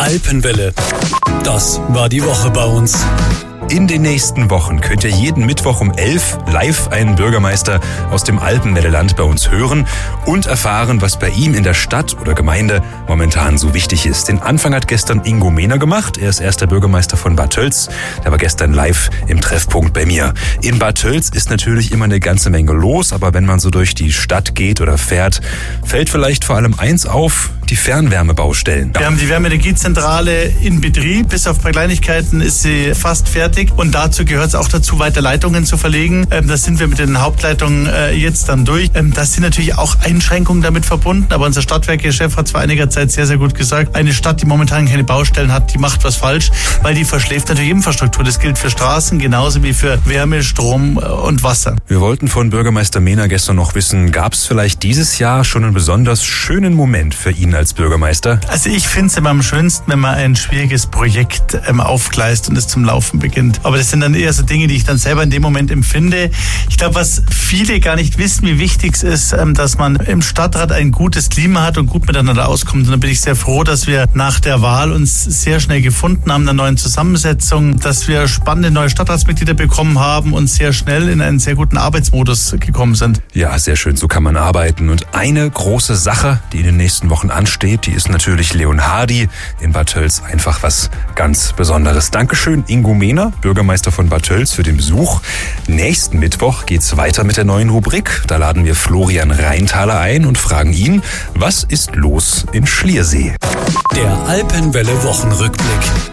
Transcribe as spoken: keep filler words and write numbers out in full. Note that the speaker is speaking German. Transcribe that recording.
Alpenwelle. Das war die Woche bei uns. In den nächsten Wochen könnt ihr jeden Mittwoch um elf live einen Bürgermeister aus dem Alpenwelleland bei uns hören und erfahren, was bei ihm in der Stadt oder Gemeinde momentan so wichtig ist. Den Anfang hat gestern Ingo Mehner gemacht. Er ist erster Bürgermeister von Bad Tölz. Der war gestern live im Treffpunkt bei mir. In Bad Tölz ist natürlich immer eine ganze Menge los, aber wenn man so durch die Stadt geht oder fährt, fällt vielleicht vor allem eins auf: die Fernwärmebaustellen. Wir haben die Wärmeenergiezentrale in Betrieb. Bis auf ein paar Kleinigkeiten ist sie fast fertig. Und dazu gehört es auch dazu, weiter Leitungen zu verlegen. Ähm, da sind wir mit den Hauptleitungen äh, jetzt dann durch. Ähm, das sind natürlich auch Einschränkungen damit verbunden. Aber unser Stadtwerke-Chef hat vor einiger Zeit sehr, sehr gut gesagt, eine Stadt, die momentan keine Baustellen hat, die macht was falsch, weil die verschläft natürlich Infrastruktur. Das gilt für Straßen genauso wie für Wärme, Strom und Wasser. Wir wollten von Bürgermeister Mehner gestern noch wissen, gab es vielleicht dieses Jahr schon einen besonders schönen Moment für ihn als Bürgermeister? Also ich finde es immer am schönsten, wenn man ein schwieriges Projekt ähm, aufgleist und es zum Laufen beginnt. Aber das sind dann eher so Dinge, die ich dann selber in dem Moment empfinde. Ich glaube, was viele gar nicht wissen, wie wichtig es ist, ähm, dass man im Stadtrat ein gutes Klima hat und gut miteinander auskommt. Und da bin ich sehr froh, dass wir nach der Wahl uns sehr schnell gefunden haben, in einer neuen Zusammensetzung, dass wir spannende neue Stadtratsmitglieder bekommen haben und sehr schnell in einen sehr guten Arbeitsmodus gekommen sind. Ja, sehr schön, so kann man arbeiten. Und eine große Sache, die in den nächsten Wochen ansteht, die ist natürlich Leonhardi in Bad Tölz, einfach was ganz Besonderes. Dankeschön, Ingo Mehner, Bürgermeister von Bad Tölz, für den Besuch. Nächsten Mittwoch geht's weiter mit der neuen Rubrik. Da laden wir Florian Rheintaler ein und fragen ihn, was ist los in Schliersee? Der Alpenwelle Wochenrückblick.